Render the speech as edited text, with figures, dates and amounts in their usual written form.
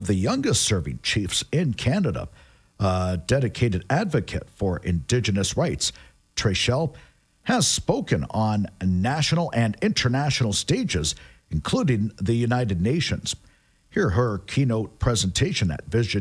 the youngest serving chiefs in Canada, a dedicated advocate for Indigenous rights. Treshelle has spoken on national and international stages, including the United Nations. Hear her keynote presentation at Vision